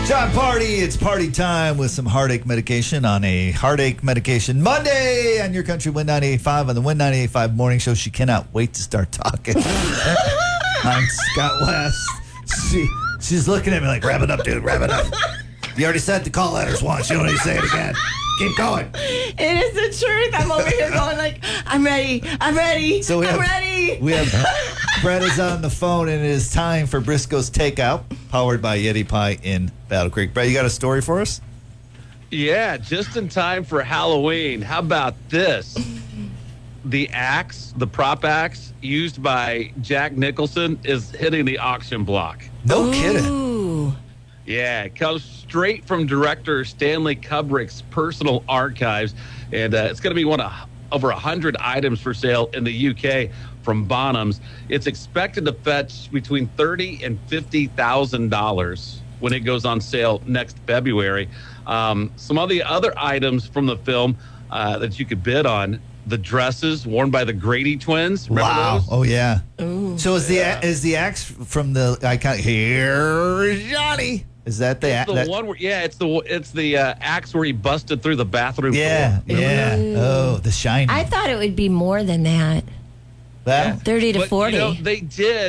John Party, it's party time with some heartache medication on a heartache medication Monday on your country Win 98.5 on the Win 98.5 morning show. She cannot wait to start talking. I'm Scott West. She's looking at me like, wrap it up, dude, wrap it up. You already said the call letters once. You don't need to say it again. Keep going. It is the truth. I'm over here going like, I'm ready. I'm ready. So I'm ready. We have Brett is on the phone, and it is time for Briscoe's Takeout, powered by Yeti Pie in Battle Creek. Brett, you got a story for us? Yeah, just in time for Halloween. How about this? The axe, the prop axe used by Jack Nicholson is hitting the auction block. No kidding. Ooh. Yeah, it comes straight from director Stanley Kubrick's personal archives, and it's going to be one of over 100 items for sale in the UK from Bonhams. It's expected to fetch between $30,000 and $50,000 when it goes on sale next February. Some of the other items from the film that you could bid on: the dresses worn by the Grady twins. Remember Wow! those? Oh yeah. Ooh. So is the axe from the icon? Here's Johnny. Is that the It's the one where, yeah, it's the axe where he busted through the bathroom Yeah, floor. yeah. Ooh. Oh, the shiny. I thought it would be more than that. That? 30 to But, 40. you know, they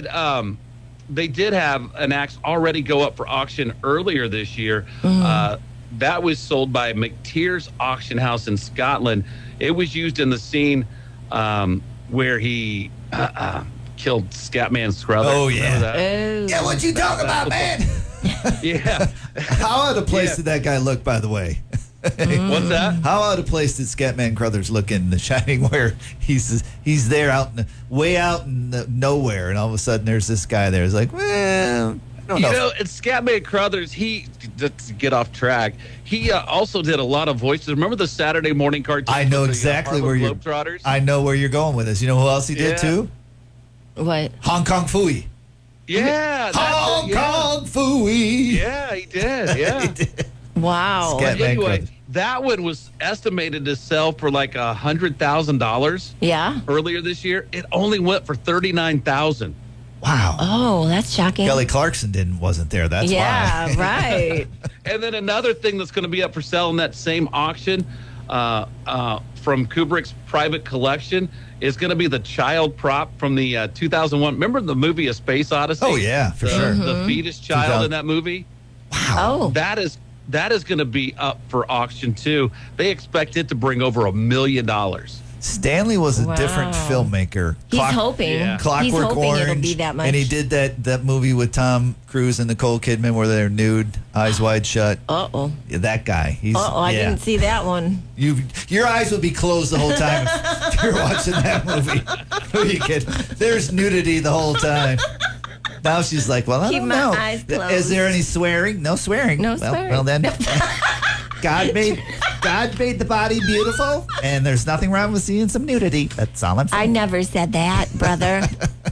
did have an axe already go up for auction earlier this year. That was sold by McTeer's Auction House in Scotland. It was used in the scene where he killed Scatman Scrubber. Oh, yeah. Remember that? Oh. Yeah, what you talking about, man? Yeah. How out of place Yeah. did that guy look, by the way? What's that? How out of place did Scatman Crothers look in The Shining, where he's there way out in nowhere, and all of a sudden there's this guy there. It's like, well, I don't know. You know, it's Scatman Crothers. To get off track, he also did a lot of voices. Remember the Saturday morning cartoon? I know with the, exactly where Harlem you're. Globetrotters? I know where you're going with this. You know who else he did Yeah. too? What? Hong Kong Phooey. Yeah. Hong Kong Phooey. Yeah, he did. Yeah. He did. Wow. Scat- Anyway, Crothers. that one was estimated to sell for like $100,000 Yeah. earlier this year. It only went for $39,000. Wow. Oh, that's shocking. Kelly Clarkson wasn't there. That's yeah, why. right. And then another thing that's going to be up for sale in that same auction from Kubrick's private collection is going to be the child prop from the 2001. Remember the movie A Space Odyssey? Oh yeah, for sure. The fetus child 2000. in that movie. Oh. That is going to be up for auction too. They expect it to bring over $1 million. Stanley was a Wow. different filmmaker. He's hoping. Yeah. Clockwork He's hoping Orange, it'll be that much. and he did that movie with Tom Cruise and Nicole Kidman where they're nude, eyes wide shut. Uh-oh. Yeah, that guy. He's. I yeah. didn't see that one. Your eyes would be closed the whole time if you're watching that movie. Who are you kidding? There's nudity the whole time. Now she's like, well, I Keep don't my know. eyes closed. Is there any swearing? No swearing. No well, swearing. Well, then, God made the body beautiful, and there's nothing wrong with seeing some nudity. That's all I'm I saying. never said that, brother.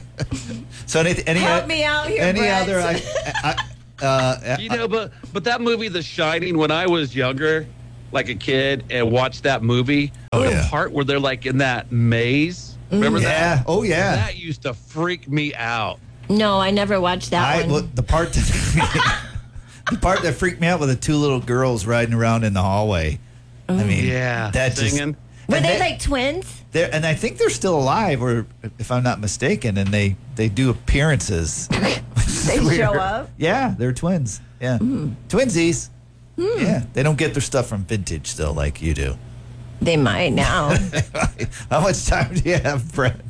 So any Help me out here, any Brett. other? You know, but that movie, The Shining, when I was younger, like a kid, and watched that movie, the part where they're like in that maze. Remember that? Yeah. Oh yeah. That used to freak me out. No, I never watched that one. Well, the part that freaked me out were the two little girls riding around in the hallway. I mean, Yeah, that singing. Were and they like twins? and I think they're still alive, or if I'm not mistaken, and they do appearances. They show up? Yeah, they're twins. Yeah, twinsies. Yeah, they don't get their stuff from vintage still like you do. They might now. How much time do you have, Brett?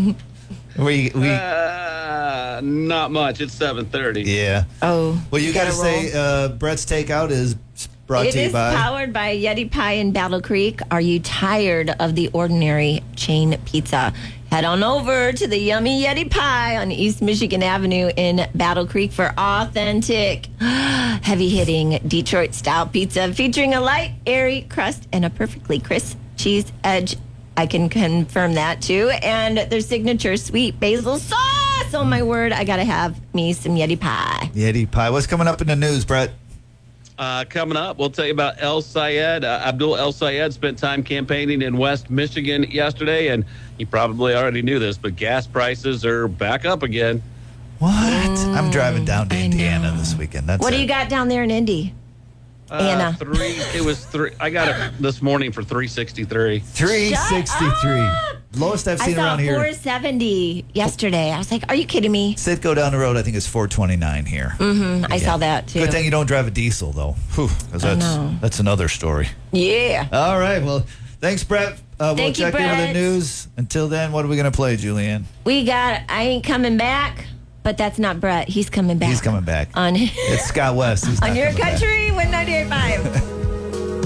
Not much. It's 7:30. Yeah. Oh. Well, you got to gotta say, Brett's Takeout is brought It to you is by. powered by Yeti Pie in Battle Creek. Are you tired of the ordinary chain pizza? Head on over to the Yummy Yeti Pie on East Michigan Avenue in Battle Creek for authentic, heavy-hitting Detroit-style pizza featuring a light, airy crust and a perfectly crisp cheese edge. I can confirm that, too. And their signature sweet basil sauce. Oh, my word. I got to have me some Yeti Pie. Yeti Pie. What's coming up in the news, Brett? Coming up, we'll tell you about El Sayed. Abdul El Sayed spent time campaigning in West Michigan yesterday, and you probably already knew this, but gas prices are back up again. What? I'm driving down to I Indiana know. this weekend. That's What do it. you got down there in Indy? Anna. It was three. I got it this morning for 363. 363. Lowest I've I seen saw around here. 470 yesterday. I was like, are you kidding me? Citgo down the road, I think it's 429 here. I saw that too. Good thing you don't drive a diesel, though. Whew, 'cause I know. that's another story. Yeah. All right. Well, thanks, Brett. We'll Thank you, check in with the Brett. news. Until then, what are we going to play, Julianne? We got I Ain't Coming Back, but that's not Brett. He's coming back. He's coming back. On, It's Scott West. He's on not your coming back. country, 198.5.